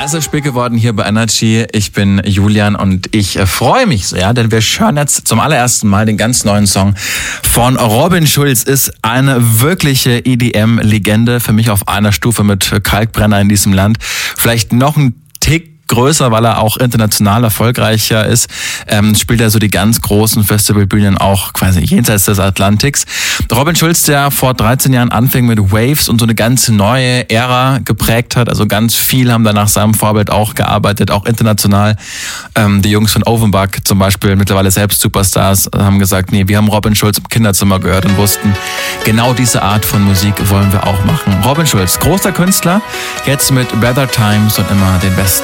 Es ist spät geworden hier bei Energy. Ich bin Julian und ich freue mich sehr, denn wir hören jetzt zum allerersten Mal den ganz neuen Song von Robin Schulz. Ist eine wirkliche EDM-Legende, für mich auf einer Stufe mit Kalkbrenner in diesem Land. Vielleicht noch ein Tick größer, weil er auch international erfolgreicher ist, spielt er so die ganz großen Festivalbühnen auch quasi jenseits des Atlantiks. Robin Schulz, der vor 13 Jahren anfing mit Waves und so eine ganz neue Ära geprägt hat, also ganz viel haben da nach seinem Vorbild auch gearbeitet, auch international. Die Jungs von Offenbach zum Beispiel, mittlerweile selbst Superstars, haben gesagt, nee, wir haben Robin Schulz im Kinderzimmer gehört und wussten, genau diese Art von Musik wollen wir auch machen. Robin Schulz, großer Künstler, jetzt mit Better Times und immer den besten